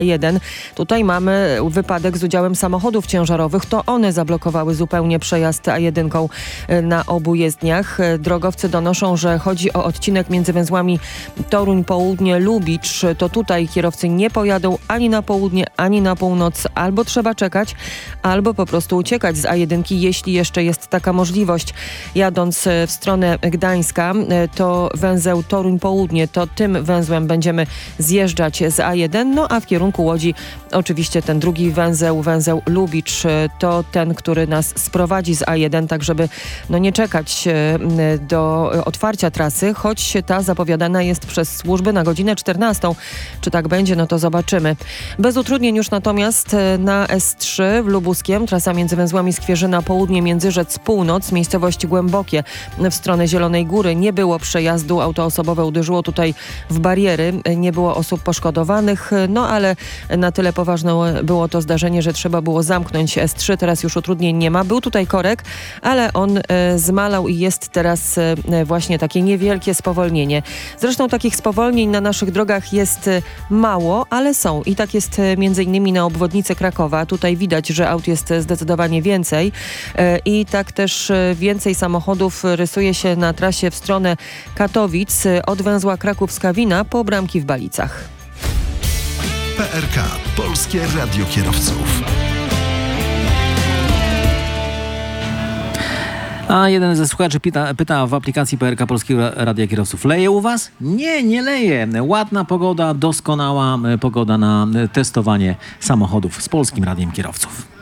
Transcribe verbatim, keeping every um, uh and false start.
jeden. Tutaj mamy wypadek z udziałem samochodów ciężarowych. To one zablokowały zupełnie przejazd A jeden na obu jezdniach. Drogowcy donoszą, że chodzi o odcinek między węzłami Toruń Południe Lubicz. To tutaj kierowcy nie pojadą ani na południe, ani na północ. Albo trzeba czekać, albo po prostu uciekać z A jeden, jeśli jeszcze jest taka możliwość. Jadąc w stronę Gdańska, to węzeł Toruń Południe, to tym węzłem będziemy zjeżdżać z A jeden, no a w kierunku Łodzi oczywiście ten drugi węzeł, węzeł Lubicz, to ten, który nas sprowadzi z A jeden, tak żeby no nie czekać do otwarcia trasy, choć ta zapowiadana jest przez służby na godzinę czternastą. Czy tak będzie, no to zobaczymy. Bez utrudnień już natomiast na S trzy w Lubuskiem, trasa między węzłami Skwierzyna Południe, Międzyrzec Północ, miejscowość Głębokie w stronę Zielonej Góry. Nie było przejazdu, auto osobowe uderzyło tutaj w bariery, nie było osób poszkodowanych, no ale na tyle poważne było to zdarzenie, że trzeba było zamknąć S trzy. Teraz już utrudnień nie ma. Był tutaj korek, ale on e, zmalał i jest teraz e, właśnie takie niewielkie spowolnienie. Zresztą takich spowolnień na naszych drogach jest e, mało, ale są. I tak jest e, między innymi na obwodnicy Krakowa. Tutaj widać, że aut jest zdecydowanie więcej e, i tak też e, więcej samochodów rysuje się na trasie w stronę Katowic e, od węzła Kraków-Skawina po Bramki w Balicach. P R K. Polskie Radio Kierowców. A jeden ze słuchaczy pyta, pyta w aplikacji P R K Polskiego Radia Kierowców: leje u was? Nie, nie leje. Ładna pogoda, doskonała pogoda na testowanie samochodów z Polskim Radiem Kierowców.